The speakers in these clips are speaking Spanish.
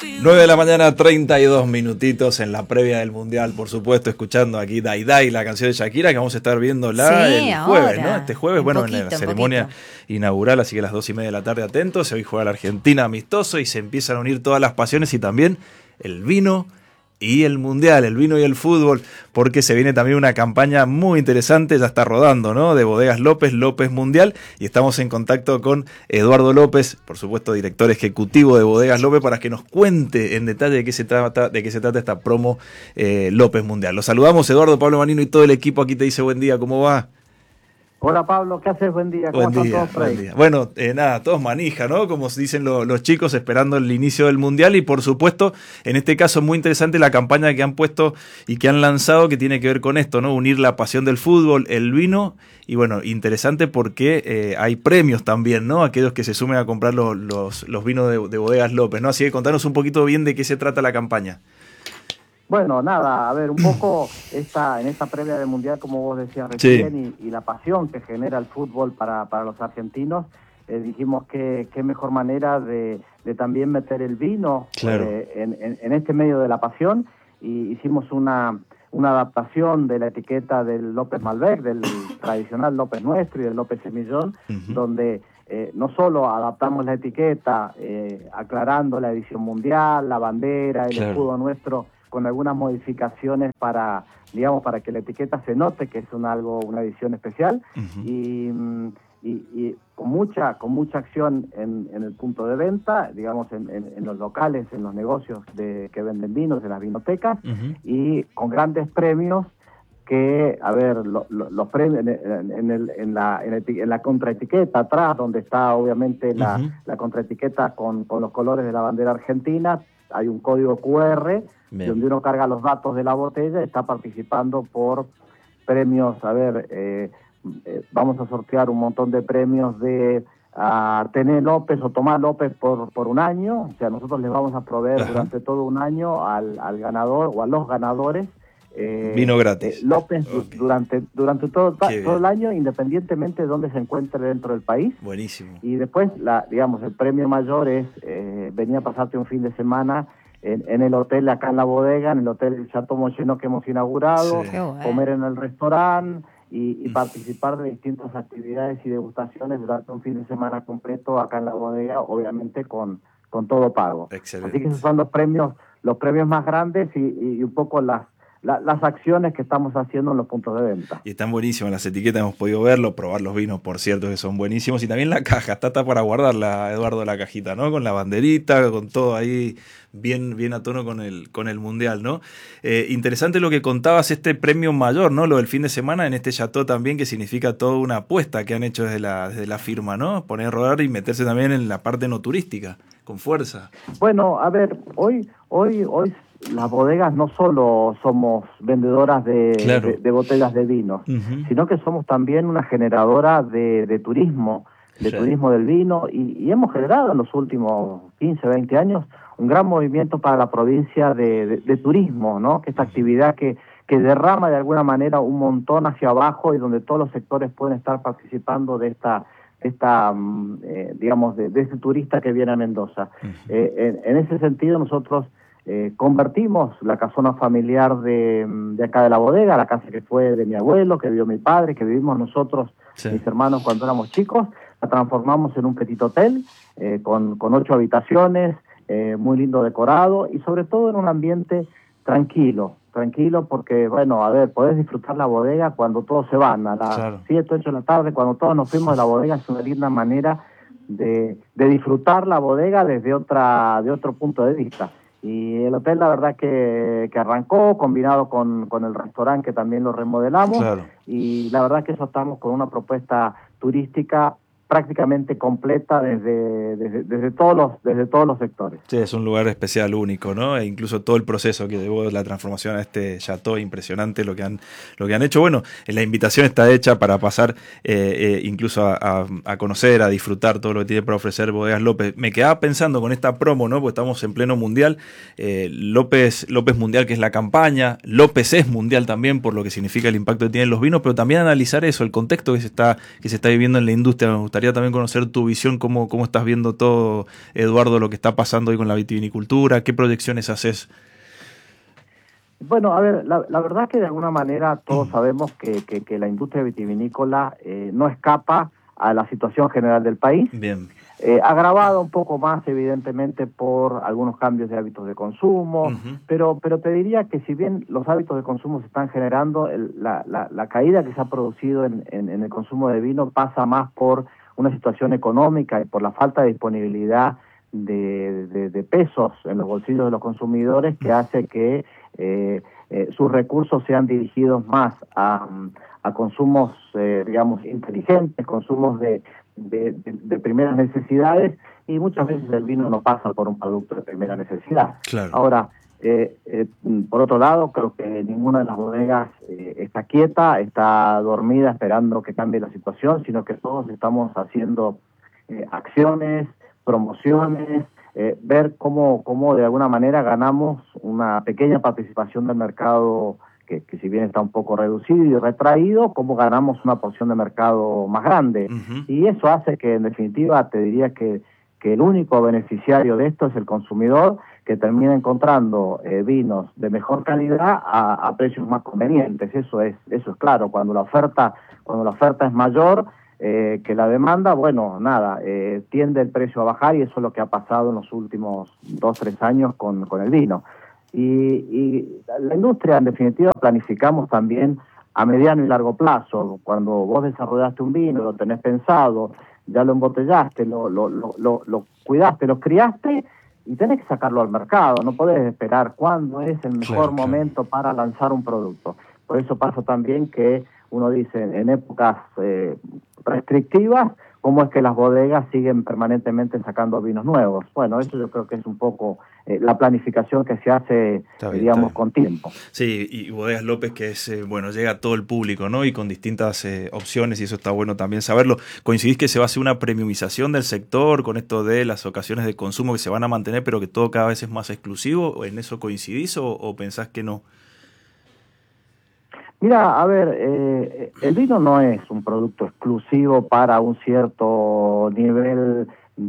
9 de la mañana, 32 minutitos en la previa del Mundial, por supuesto, escuchando aquí Dai Dai, la canción de Shakira, que vamos a estar viéndola el jueves, ¿no? Este jueves, bueno, en la ceremonia inaugural, así que a las 2:30 de la tarde, atentos. Hoy juega la Argentina amistoso y se empiezan a unir todas las pasiones y también el vino y el Mundial, el vino y el fútbol, porque se viene también una campaña muy interesante, ya está rodando, ¿no? De Bodegas López, López Mundial, y estamos en contacto con Eduardo López, por supuesto director ejecutivo de Bodegas López, para que nos cuente en detalle de qué se trata esta promo López Mundial. Los saludamos, Eduardo, Pablo Manino y todo el equipo aquí te dice buen día, ¿cómo va? Hola Pablo, ¿qué haces? Buen día, ¿cómo están todos por ahí? Bueno, nada, todos manija, ¿no? Como dicen los chicos, esperando el inicio del Mundial y por supuesto, en este caso muy interesante la campaña que han puesto y que han lanzado que tiene que ver con esto, ¿no? Unir la pasión del fútbol, el vino y bueno, interesante porque hay premios también, ¿no? Aquellos que se sumen a comprar los vinos de Bodegas López, ¿no? Así que contanos un poquito bien de qué se trata la campaña. Bueno, nada, a ver, un poco en esta previa del Mundial, como vos decías recién, y la pasión que genera el fútbol para los argentinos, dijimos que qué mejor manera de también meter el vino en este medio de la pasión, y hicimos una adaptación de la etiqueta del López Malbec, del tradicional López Nuestro y del López Semillón, donde no solo adaptamos la etiqueta, aclarando la edición mundial, la bandera, el escudo nuestro, con algunas modificaciones para que la etiqueta se note que es una edición especial, y con mucha acción en el punto de venta, digamos en los locales, en los negocios que venden vinos, en las vinotecas, y con grandes premios que, a ver, los premios en la contraetiqueta atrás, donde está obviamente la contraetiqueta con los colores de la bandera argentina, hay un código QR donde uno carga los datos de la botella, está participando por premios. A ver, vamos a sortear un montón de premios de Tener López o Tomás López por un año. O sea, nosotros les vamos a proveer durante todo un año al ganador o a los ganadores vino gratis. López durante todo el año, independientemente de dónde se encuentre dentro del país. Buenísimo. Y después, el premio mayor es venir a pasarte un fin de semana en el hotel acá en la bodega, en el hotel Chateau Moschino que hemos inaugurado, comer en el restaurante y participar de distintas actividades y degustaciones durante un fin de semana completo acá en la bodega, obviamente con todo pago. Excelente. Así que esos son los premios más grandes y un poco las acciones que estamos haciendo en los puntos de venta. Y están buenísimas las etiquetas, hemos podido verlo, probar los vinos, por cierto, que son buenísimos. Y también la caja, está para guardarla, Eduardo, la cajita, ¿no? Con la banderita, con todo ahí bien a tono con el Mundial, ¿no? Interesante lo que contabas, este premio mayor, ¿no? Lo del fin de semana en este chateau también, que significa toda una apuesta que han hecho desde la firma, ¿no? Poner a rodar y meterse también en la parte no turística, con fuerza. Bueno, a ver, hoy las bodegas no solo somos vendedoras de botellas de vino, sino que somos también una generadora de turismo, turismo del vino, y hemos generado en los últimos 15, 20 años un gran movimiento para la provincia de turismo, ¿no? Que esta actividad que derrama de alguna manera un montón hacia abajo y donde todos los sectores pueden estar participando de ese turista que viene a Mendoza. En ese sentido nosotros convertimos la casona familiar de acá de la bodega, la casa que fue de mi abuelo, que vivió mi padre, que vivimos nosotros, mis hermanos cuando éramos chicos, la transformamos en un petit hotel con 8 habitaciones, muy lindo decorado y sobre todo en un ambiente tranquilo porque, bueno, a ver, podés disfrutar la bodega cuando todos se van, a las 7, 8 de la tarde, cuando todos nos fuimos de la bodega, es una linda manera de disfrutar la bodega desde otro punto de vista. Y el hotel, la verdad que arrancó, combinado con el restaurante que también lo remodelamos, y la verdad que eso estamos con una propuesta turística prácticamente completa desde todos los sectores. Sí, es un lugar especial, único, ¿no? E incluso todo el proceso que llevó la transformación a este chateau, impresionante lo que han hecho. Bueno, la invitación está hecha para pasar incluso a conocer, a disfrutar todo lo que tiene para ofrecer Bodegas López. Me quedaba pensando con esta promo, ¿no? Porque estamos en pleno mundial. López Mundial, que es la campaña. López es mundial también, por lo que significa el impacto que tienen los vinos, pero también analizar eso, el contexto que se está viviendo en la industria. Me gustaría gustaría también conocer tu visión, cómo estás viendo todo, Eduardo, lo que está pasando hoy con la vitivinicultura, qué proyecciones haces. Bueno, a ver, la verdad que de alguna manera todos sabemos que la industria vitivinícola no escapa a la situación general del país. Bien. Agravado un poco más, evidentemente, por algunos cambios de hábitos de consumo, pero te diría que si bien los hábitos de consumo se están generando, la caída que se ha producido en el consumo de vino pasa más por una situación económica y por la falta de disponibilidad de pesos en los bolsillos de los consumidores, que hace que sus recursos sean dirigidos más a consumos, digamos, inteligentes, consumos de primeras necesidades, y muchas veces el vino no pasa por un producto de primera necesidad. Claro. Ahora, por otro lado, creo que ninguna de las bodegas está quieta, está dormida esperando que cambie la situación, sino que todos estamos haciendo acciones, promociones, ver cómo de alguna manera ganamos una pequeña participación del mercado que si bien está un poco reducido y retraído, cómo ganamos una porción de mercado más grande. Y eso hace que, en definitiva, te diría que el único beneficiario de esto es el consumidor, que termina encontrando vinos de mejor calidad a precios más convenientes. Eso es claro. Cuando la oferta es mayor que la demanda, bueno, nada, tiende el precio a bajar, y eso es lo que ha pasado en los últimos 2-3 años con el vino. Y la industria, en definitiva, planificamos también a mediano y largo plazo. Cuando vos desarrollaste un vino, lo tenés pensado, ya lo embotellaste, lo cuidaste, lo criaste, y tenés que sacarlo al mercado. No podés esperar cuándo es el mejor momento para lanzar un producto. Por eso pasa también que uno dice, en épocas restrictivas, cómo es que las bodegas siguen permanentemente sacando vinos nuevos. Bueno, eso yo creo que es un poco la planificación que se hace, digamos, con tiempo. Sí, y Bodegas López, que es, llega a todo el público, ¿no? Y con distintas opciones, y eso está bueno también saberlo. ¿Coincidís que se va a hacer una premiumización del sector con esto de las ocasiones de consumo que se van a mantener, pero que todo cada vez es más exclusivo? ¿En eso coincidís o pensás que no? Mira, a ver, el vino no es un producto exclusivo para un cierto nivel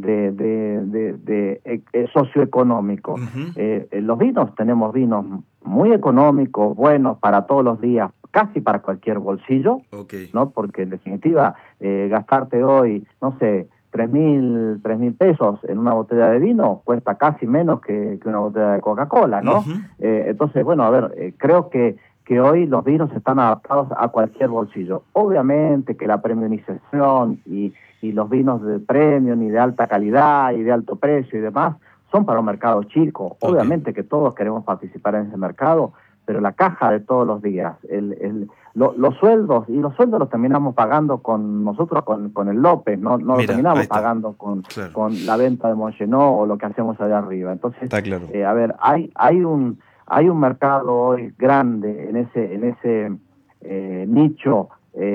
de socioeconómico. Los vinos, tenemos vinos muy económicos, buenos para todos los días, casi para cualquier bolsillo, ¿no? Porque en definitiva, gastarte hoy, no sé, 3.000 pesos en una botella de vino cuesta casi menos que una botella de Coca-Cola, ¿no? Entonces, bueno, a ver, creo que hoy los vinos están adaptados a cualquier bolsillo. Obviamente que la premiumización y los vinos de premium y de alta calidad y de alto precio y demás son para un mercado chico. Obviamente que todos queremos participar en ese mercado, pero la caja de todos los días, los sueldos, y los sueldos los terminamos pagando con nosotros, con el López, no los terminamos pagando con la venta de Montgenot o lo que hacemos allá arriba. Entonces, a ver, hay un mercado hoy grande en ese nicho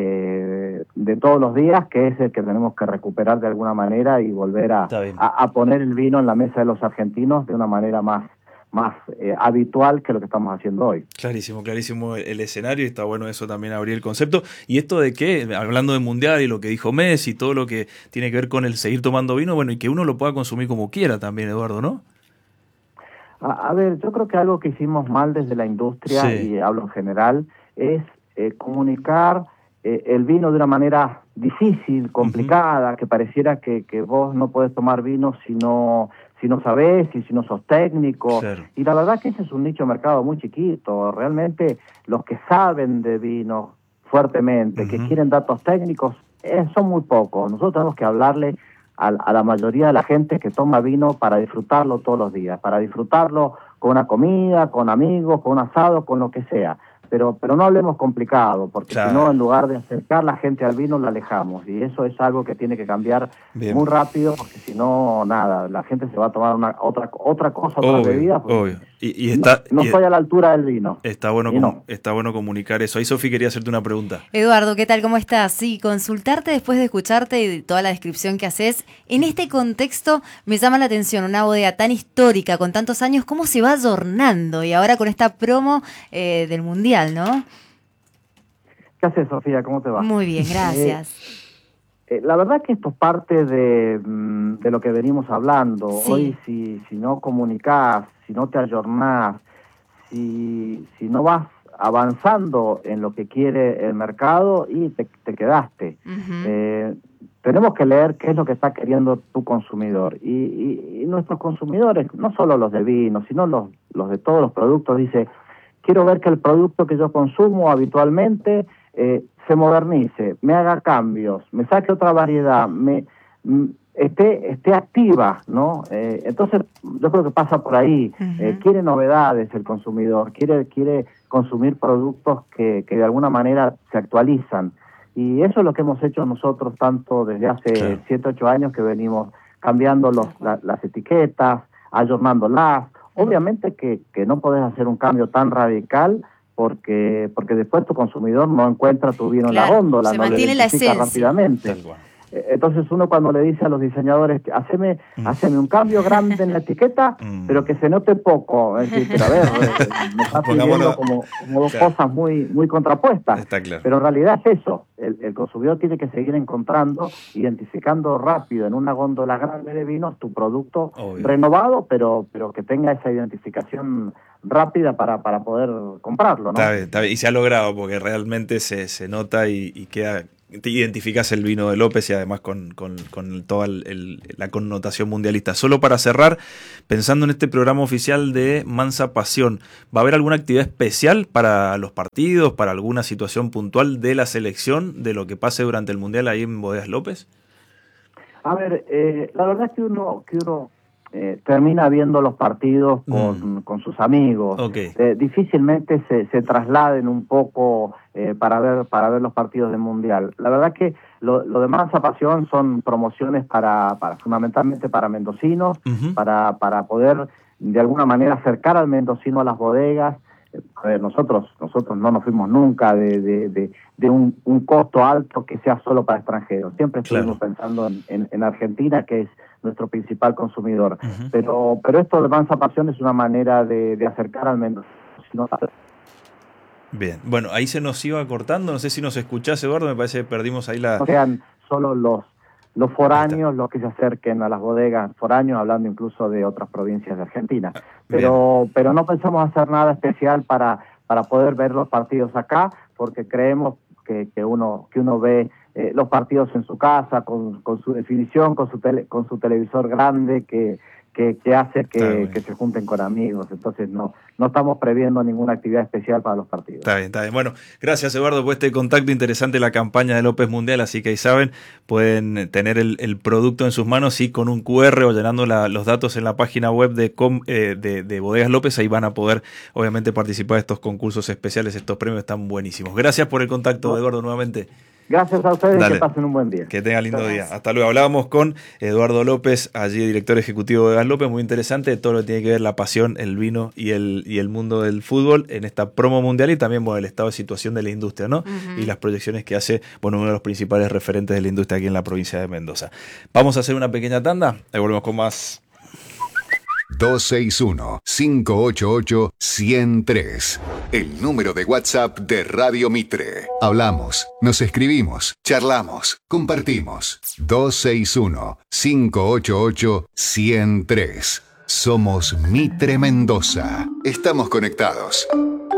de todos los días, que es el que tenemos que recuperar de alguna manera y volver a poner el vino en la mesa de los argentinos de una manera más habitual que lo que estamos haciendo hoy. Clarísimo el escenario, y está bueno eso también, abrir el concepto. Y esto de que, hablando de Mundial y lo que dijo Messi, todo lo que tiene que ver con el seguir tomando vino, bueno, y que uno lo pueda consumir como quiera también, Eduardo, ¿no? A ver, yo creo que algo que hicimos mal desde la industria, y hablo en general, es comunicar el vino de una manera difícil, complicada, que pareciera que vos no podés tomar vino si no sabés y si no sos técnico. Y la verdad que ese es un nicho de mercado muy chiquito. Realmente los que saben de vino fuertemente, que quieren datos técnicos, son muy pocos. Nosotros tenemos que hablarle a la mayoría de la gente que toma vino para disfrutarlo todos los días, para disfrutarlo con una comida, con amigos, con un asado, con lo que sea. Pero no hablemos complicado, porque si no, en lugar de acercar la gente al vino, la alejamos. Y eso es algo que tiene que cambiar muy rápido, porque si no, nada, la gente se va a tomar otra cosa, otra bebida. Obvio. No estoy a la altura del vino. Está bueno comunicar eso. Ahí, Sofi, quería hacerte una pregunta. Eduardo, ¿qué tal? ¿Cómo estás? Sí, consultarte después de escucharte y de toda la descripción que haces. En este contexto me llama la atención una bodega tan histórica, con tantos años, cómo se va adornando, y ahora con esta promo del Mundial, ¿no? ¿Qué haces, Sofía? ¿Cómo te va? Muy bien, gracias. La verdad que esto es parte de lo que venimos hablando. Sí. Hoy si no comunicás, si no te ayornás, si no vas avanzando en lo que quiere el mercado y te quedaste. Tenemos que leer qué es lo que está queriendo tu consumidor. Y nuestros consumidores, no solo los de vino, sino los de todos los productos, dice, quiero ver que el producto que yo consumo habitualmente se modernice, me haga cambios, me saque otra variedad, esté activa, ¿no? Entonces, yo creo que pasa por ahí. Quiere novedades el consumidor, quiere consumir productos que de alguna manera se actualizan. Y eso es lo que hemos hecho nosotros tanto desde hace 7, 8 años que venimos cambiando las etiquetas, ayornándolas. Obviamente que no podés hacer un cambio tan radical porque después tu consumidor no encuentra tu vino en la góndola, no lo identifica rápidamente. Entonces uno cuando le dice a los diseñadores, haceme un cambio grande en la etiqueta, pero que se note poco. Es decir, pero a ver, me estás pidiendo como dos cosas muy contrapuestas. Está claro. Pero en realidad es eso. El consumidor tiene que seguir encontrando, identificando rápido en una góndola grande de vinos tu producto renovado, pero que tenga esa identificación rápida para poder comprarlo, ¿no? Está bien. Y se ha logrado porque realmente se nota y queda... Te identificas el vino de López y además con toda la connotación mundialista. Solo para cerrar, pensando en este programa oficial de Mansa Pasión, ¿va a haber alguna actividad especial para los partidos, para alguna situación puntual de la selección, de lo que pase durante el Mundial ahí en Bodegas López? A ver, la verdad es que uno termina viendo los partidos con sus amigos. Okay. Difícilmente se trasladen un poco para ver los partidos del Mundial. La verdad que lo de Mansa Pasión son promociones fundamentalmente para mendocinos, para poder de alguna manera acercar al mendocino a las bodegas. A ver, nosotros no nos fuimos nunca de un costo alto que sea solo para extranjeros. Siempre estuvimos pensando en Argentina, que es nuestro principal consumidor. Pero esto de Mansa Pasión es una manera de acercar al mendocino. Bien, bueno, ahí se nos iba cortando, no sé si nos escuchás, Eduardo, me parece que perdimos ahí la... No sean solo los foráneos los que se acerquen a las bodegas, foráneos hablando incluso de otras provincias de Argentina. Pero no pensamos hacer nada especial para poder ver los partidos acá, porque creemos que uno ve los partidos en su casa, con su definición, con su televisor grande, que hace que se junten con amigos. Entonces no estamos previendo ninguna actividad especial para los partidos. Está bien. Bueno, gracias Eduardo por este contacto interesante, la campaña de López Mundial, así que ahí saben, pueden tener el producto en sus manos y con un QR o llenando los datos en la página web de Bodegas López, ahí van a poder obviamente participar de estos concursos especiales, estos premios están buenísimos. Gracias por el contacto, Eduardo, nuevamente. Gracias a ustedes. Dale. Que pasen un buen día. Que tengan lindo día. Hasta luego. Hablábamos con Eduardo López, allí director ejecutivo de Gas López, muy interesante de todo lo que tiene que ver la pasión, el vino y el mundo del fútbol en esta promo mundial y también el estado de situación de la industria, ¿no? Y las proyecciones que hace, uno de los principales referentes de la industria aquí en la provincia de Mendoza. Vamos a hacer una pequeña tanda, ahí volvemos con más. 261-588-103. El número de WhatsApp de Radio Mitre. Hablamos, nos escribimos, charlamos, compartimos. 261-588-103. Somos Mitre Mendoza. Estamos conectados.